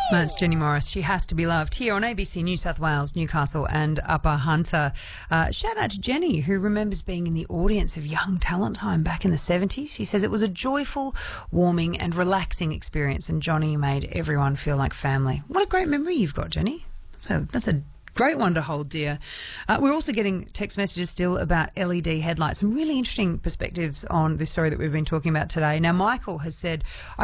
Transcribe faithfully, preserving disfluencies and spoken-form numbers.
That's Jenny Morris. She has to be loved here on A B C New South Wales, Newcastle and Upper Hunter. Uh, shout out to Jenny, who remembers being in the audience of Young Talent Time back in the seventies. She says it was a joyful, warming and relaxing experience, and Johnny made everyone feel like family. What a great memory you've got, Jenny. That's a, that's a great one to hold dear. Uh, we're also getting text messages still about L E D headlights. Some really interesting perspectives on this story that we've been talking about today. Now, Michael has said, I